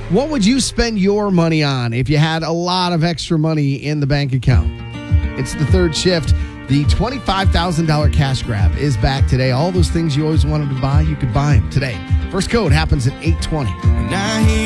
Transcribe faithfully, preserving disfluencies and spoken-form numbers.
What would you spend your money on if you had a lot of extra money in the bank account? It's the third shift. The twenty-five thousand dollars cash grab is back today. All those things you always wanted to buy, you could buy them today. First code happens at eight twenty.